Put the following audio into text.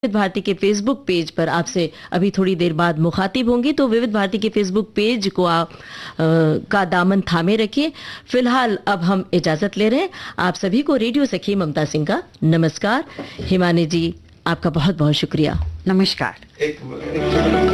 विविध भारती के Facebook page पर आपसे अभी थोड़ी देर बाद मुखातिब होंगी, तो विविध भारती के फेसबुक पेज को आप का दामन थामे रखिए। फिलहाल अब हम इजाजत ले रहे हैं। आप सभी को रेडियो सखी ममता सिंह का नमस्कार। हिमानी जी, आपका बहुत बहुत शुक्रिया। नमस्कार।